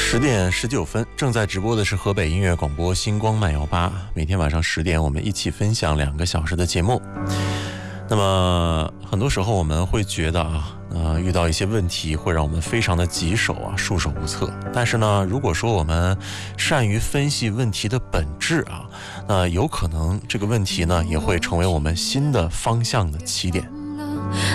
10点19分，正在直播的是河北音乐广播星光漫游吧。每天晚上10点，我们一起分享2个小时的节目。那么很多时候我们会觉得遇到一些问题会让我们非常的棘手束手无策。但是呢，如果说我们善于分析问题的本质那有可能这个问题呢也会成为我们新的方向的起点。